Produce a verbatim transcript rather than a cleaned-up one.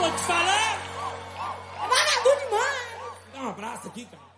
tô te falando. É vagabundo demais. Dá um abraço aqui, cara.